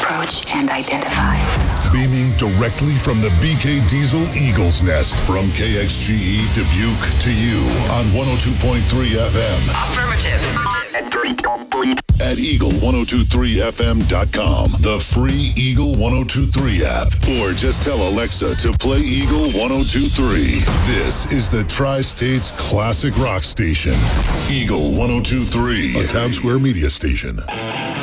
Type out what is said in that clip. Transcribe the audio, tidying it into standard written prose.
approach and identify. Beaming directly from the BK Diesel Eagle's Nest from KXGE Dubuque to you on 102.3 FM. Affirmative. At Eagle1023FM.com, the free Eagle 1023 app. Or just tell Alexa to play Eagle 1023. This is the Tri-State's classic rock station. Eagle 1023, a Town Square media station.